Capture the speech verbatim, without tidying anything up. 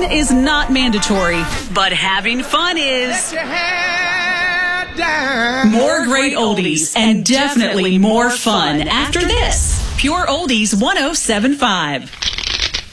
Fun is not mandatory, but having fun is. More great oldies and definitely more fun after this. Pure Oldies one oh seven point five.